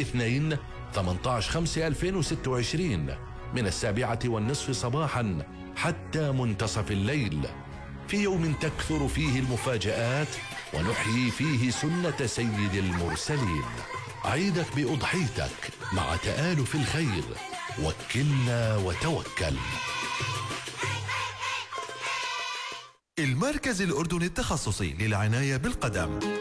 الاثنين 18/5/2026 من 7:30 صباحا حتى منتصف الليل، في يوم تكثر فيه المفاجآت ونحيي فيه سنة سيد المرسلين. عيدك بأضحيتك مع تآلف الخير، وكلنا وتوكل. المركز الأردني التخصصي للعناية بالقدم.